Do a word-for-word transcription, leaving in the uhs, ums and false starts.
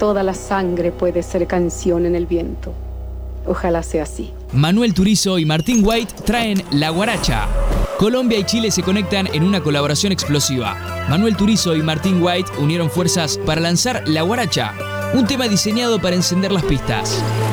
toda la sangre puede ser canción en el viento. Ojalá sea así. Manuel Turizo y Martín White traen La Guaracha. Colombia y Chile se conectan en una colaboración explosiva. Manuel Turizo y Martín White unieron fuerzas para lanzar La Guaracha, un tema diseñado para encender las pistas.